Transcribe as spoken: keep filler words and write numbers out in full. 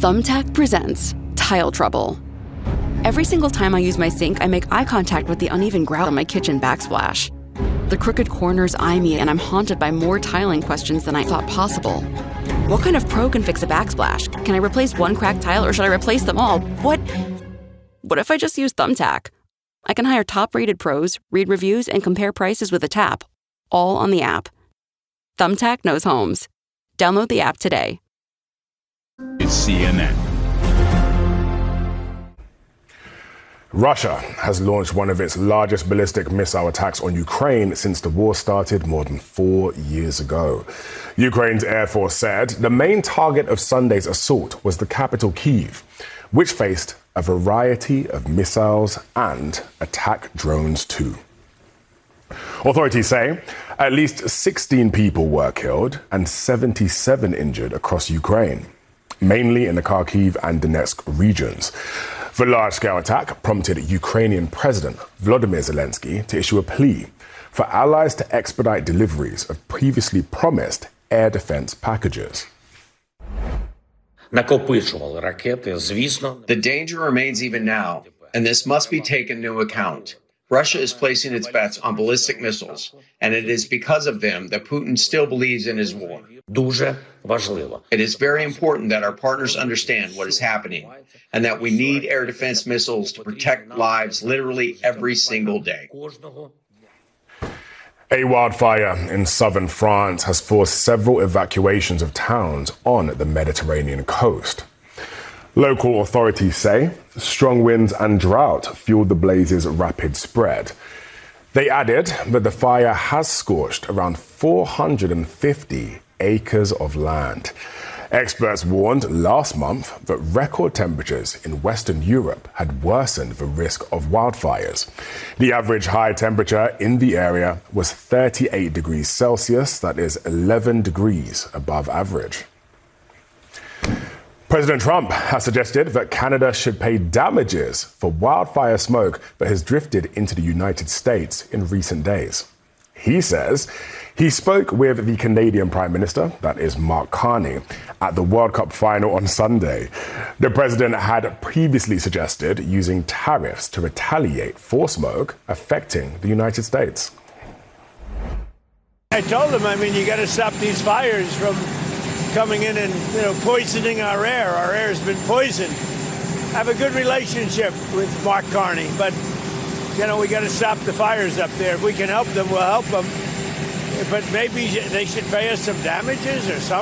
Thumbtack presents Tile Trouble. Every single time I use my sink, I make eye contact with the uneven grout on my kitchen backsplash. The crooked corners eye me, and I'm haunted by more tiling questions than I thought possible. What kind of pro can fix a backsplash? Can I replace one cracked tile, or should I replace them all? What? What if I just use Thumbtack? I can hire top-rated pros, read reviews, and compare prices with a tap, all on the app. Thumbtack knows homes. Download the app today. It's C N N. Russia has launched one of its largest ballistic missile attacks on Ukraine since the war started more than four years ago. Ukraine's Air Force said the main target of Sunday's assault was the capital, Kyiv, which faced a variety of missiles and attack drones too. Authorities say at least sixteen people were killed and seventy-seven injured across Ukraine, mainly in the Kharkiv and Donetsk regions. The large-scale attack prompted Ukrainian President Volodymyr Zelensky to issue a plea for allies to expedite deliveries of previously promised air defense packages. The danger remains even now, and this must be taken into account. Russia is placing its bets on ballistic missiles, and it is because of them that Putin still believes in his war. It is very important that our partners understand what is happening and that we need air defense missiles to protect lives literally every single day. A wildfire in southern France has forced several evacuations of towns on the Mediterranean coast. Local authorities say strong winds and drought fueled the blaze's rapid spread. They added that the fire has scorched around four hundred fifty acres of land. Experts warned last month that record temperatures in Western Europe had worsened the risk of wildfires. The average high temperature in the area was thirty-eight degrees Celsius, that is eleven degrees above average. President Trump has suggested that Canada should pay damages for wildfire smoke that has drifted into the United States in recent days. He says he spoke with the Canadian Prime Minister, that is Mark Carney, at the World Cup final on Sunday. The president had previously suggested using tariffs to retaliate for smoke affecting the United States. I told him, I mean, you got to stop these fires from coming in and, you know, poisoning our air. Our air has been poisoned. I have a good relationship with Mark Carney, but, you know, we got to stop the fires up there. If we can help them, we'll help them. But maybe they should pay us some damages or something.